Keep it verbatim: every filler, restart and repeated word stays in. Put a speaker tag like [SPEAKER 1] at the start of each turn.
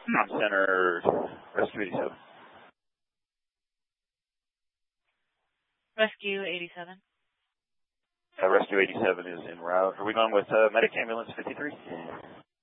[SPEAKER 1] Center, Rescue eighty-seven.
[SPEAKER 2] Rescue eighty-seven.
[SPEAKER 1] Uh, Rescue eighty-seven is en route. Are we going with uh, Medic Ambulance fifty-three?